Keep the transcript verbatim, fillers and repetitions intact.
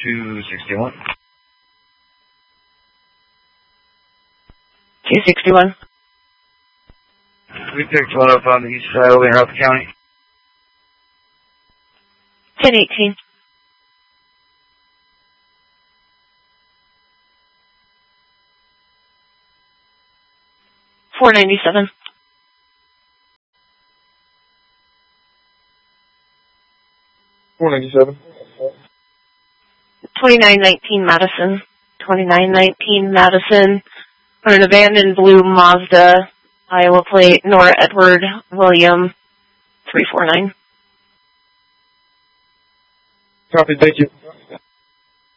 two sixty-one. two sixty-one. We picked one up on the east side over in Rutherford County. ten eighteen. four ninety-seven. four ninety-seven. twenty-nine nineteen Madison. twenty-nine nineteen Madison. On an abandoned blue Mazda, Iowa plate, Nora Edward William, three four nine. Copy, thank you.